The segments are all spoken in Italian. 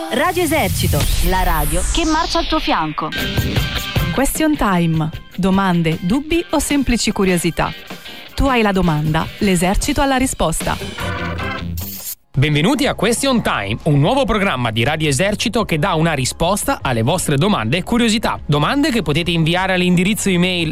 Radio Esercito, la radio che marcia al tuo fianco. Question Time. Domande, dubbi o semplici curiosità? Tu hai la domanda, l'esercito ha la risposta. Benvenuti a Question Time, un nuovo programma di Radio Esercito che dà una risposta alle vostre domande e curiosità. Domande che potete inviare all'indirizzo email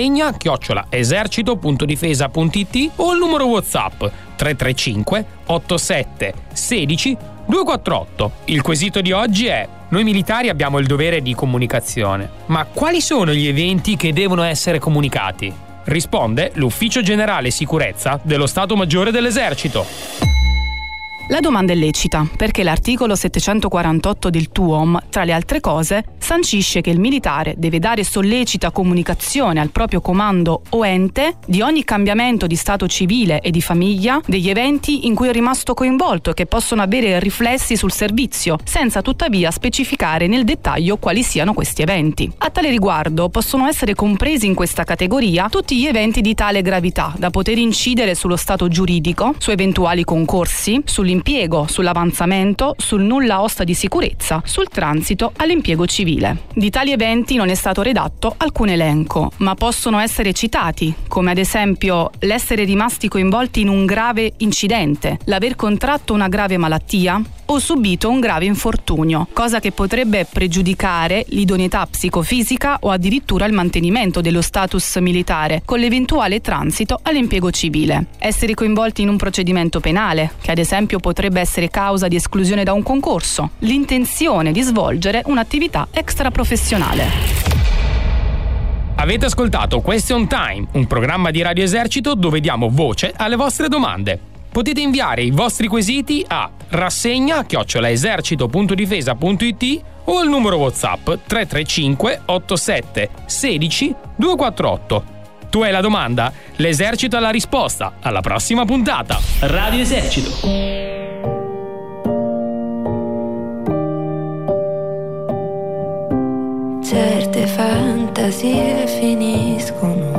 rassegna@esercito.difesa.it o al numero WhatsApp 335 87 16 248. Il quesito di oggi è: noi militari abbiamo il dovere di comunicazione, ma quali sono gli eventi che devono essere comunicati? Risponde l'Ufficio Generale Sicurezza dello Stato Maggiore dell'Esercito. La domanda è lecita, perché l'articolo 748 del TUOM, tra le altre cose, sancisce che il militare deve dare sollecita comunicazione al proprio comando o ente di ogni cambiamento di stato civile e di famiglia, degli eventi in cui è rimasto coinvolto e che possono avere riflessi sul servizio, senza tuttavia specificare nel dettaglio quali siano questi eventi. A tale riguardo possono essere compresi in questa categoria tutti gli eventi di tale gravità da poter incidere sullo stato giuridico, su eventuali concorsi, sull'impiego, sull'avanzamento, sul nulla osta di sicurezza, sul transito all'impiego civile. Di tali eventi non è stato redatto alcun elenco, ma possono essere citati, come ad esempio l'essere rimasti coinvolti in un grave incidente, l'aver contratto una grave malattia o subito un grave infortunio, cosa che potrebbe pregiudicare l'idoneità psicofisica o addirittura il mantenimento dello status militare, con l'eventuale transito all'impiego civile. Essere coinvolti in un procedimento penale, che ad esempio potrebbe essere causa di esclusione da un concorso, l'intenzione di svolgere un'attività extraprofessionale. Avete ascoltato Question Time, un programma di Radio Esercito dove diamo voce alle vostre domande. Potete inviare i vostri quesiti a rassegna@esercito.difesa.it o al numero WhatsApp 335 87 16 248. Tu hai la domanda, l'esercito ha la risposta. Alla prossima puntata. Radio Esercito. Certe fantasie finiscono